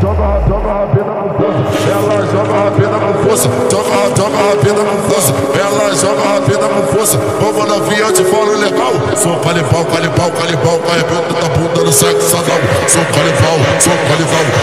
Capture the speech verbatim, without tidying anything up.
joga, joga a rabeta no fosso. Ela joga a rabeta no fosso. Joga, joga a rabeta no fosso. Ela joga a rabeta no fosso. Vamos novinha, eu te falo legal. Sou calibal, calibal, calibal, carregando da bunda no sexo anal. Sou calibal, sou calibal.